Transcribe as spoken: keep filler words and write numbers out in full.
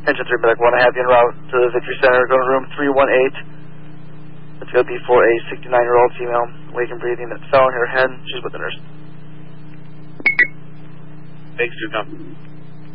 Engine three, Medic one, I have you en route to the Victory Center, going to room three one eight. It's going to be for a sixty-nine-year-old female, awake and breathing, that fell on her head. She's with the nurse. Thanks, you come.